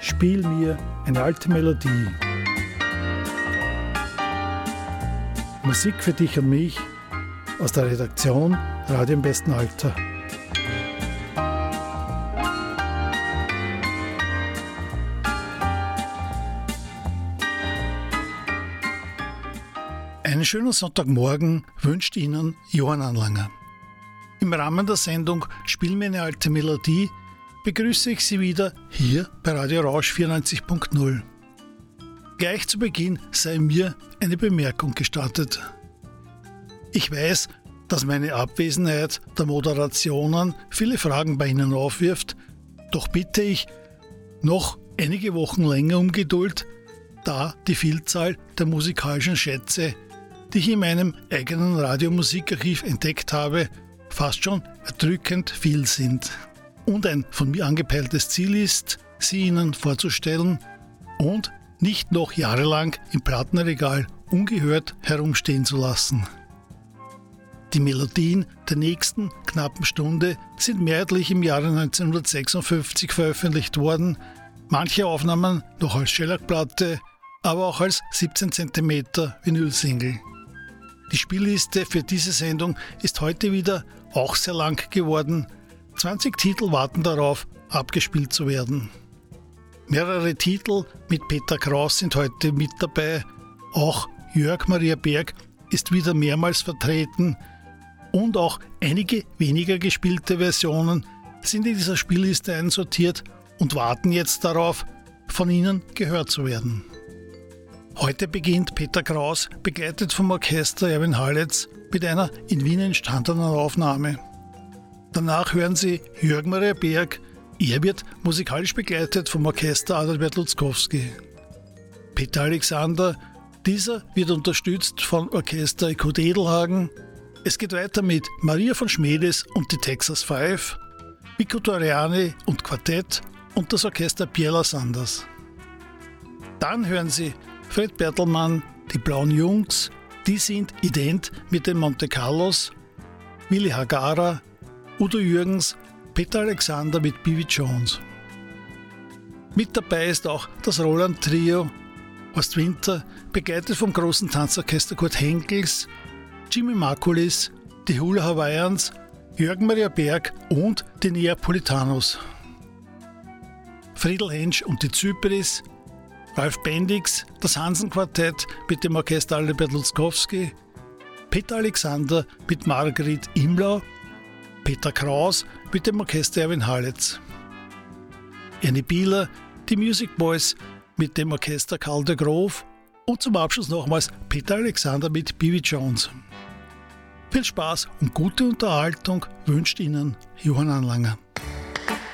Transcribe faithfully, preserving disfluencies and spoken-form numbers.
Spiel mir eine alte Melodie. Musik für dich und mich aus der Redaktion Radio im besten Alter. Einen schönen Sonntagmorgen wünscht Ihnen Johann Anlanger. Im Rahmen der Sendung Spiel mir eine alte Melodie begrüße ich Sie wieder hier bei Radio Rausch vierundneunzig Punkt null. Gleich zu Beginn sei mir eine Bemerkung gestattet. Ich weiß, dass meine Abwesenheit der Moderationen viele Fragen bei Ihnen aufwirft, doch bitte ich noch einige Wochen länger um Geduld, da die Vielzahl der musikalischen Schätze, die ich in meinem eigenen Radiomusikarchiv entdeckt habe, fast schon erdrückend viel sind. Und ein von mir angepeiltes Ziel ist, sie Ihnen vorzustellen und nicht noch jahrelang im Plattenregal ungehört herumstehen zu lassen. Die Melodien der nächsten knappen Stunde sind mehrheitlich im Jahre neunzehnhundertsechsundfünfzig veröffentlicht worden, manche Aufnahmen noch als Shellac-Platte, aber auch als siebzehn Zentimeter Vinyl-Single. Die Spielliste für diese Sendung ist heute wieder auch sehr lang geworden. zwanzig Titel warten darauf, abgespielt zu werden. Mehrere Titel mit Peter Kraus sind heute mit dabei. Auch Jörg Maria Berg ist wieder mehrmals vertreten. Und auch einige weniger gespielte Versionen sind in dieser Spielliste einsortiert und warten jetzt darauf, von Ihnen gehört zu werden. Heute beginnt Peter Kraus, begleitet vom Orchester Erwin Hallez, mit einer in Wien entstandenen Aufnahme. Danach hören Sie Jörg Maria Berg, er wird musikalisch begleitet vom Orchester Adalbert Lutzkowski. Peter Alexander, dieser wird unterstützt von Orchester E Q Dedelhagen. Es geht weiter mit Maria von Schmedes und die Texas Five, Vico Torriani und Quartett und das Orchester Piela Sanders. Dann hören Sie Fred Bertelmann, die Blauen Jungs, die sind ident mit den Monte Carlos, Willi Hagara, Udo Jürgens, Peter Alexander mit Bibi Jones. Mit dabei ist auch das Roland Trio, Horst Winter, begleitet vom großen Tanzorchester Kurt Henkels, Jimmy Markulis, die Hula Hawaiians, Jörg Maria Berg und die Neapolitanos. Friedel Hensch und die Zypris, Ralf Bendix, das Hansen-Quartett mit dem Orchester Adalbert Lutzkowski, Peter Alexander mit Margrit Imlau, Peter Kraus mit dem Orchester Erwin Hallez, Ernie Bieler, die Music Boys mit dem Orchester Karl de Groof und zum Abschluss nochmals Peter Alexander mit Bibi Jones. Viel Spaß und gute Unterhaltung wünscht Ihnen Johann Anlanger.